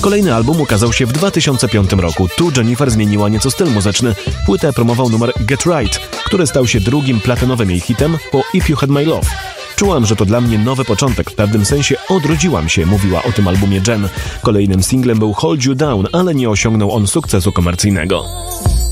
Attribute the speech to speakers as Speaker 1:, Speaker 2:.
Speaker 1: Kolejny album ukazał się w 2005 roku. Tu Jennifer zmieniła nieco styl muzyczny. Płytę promował numer Get Right, który stał się drugim platynowym jej hitem po If You Had My Love. Czułam, że to dla mnie nowy początek, w pewnym sensie odrodziłam się, mówiła o tym albumie Jen. Kolejnym singlem był Hold You Down, ale nie osiągnął on sukcesu komercyjnego.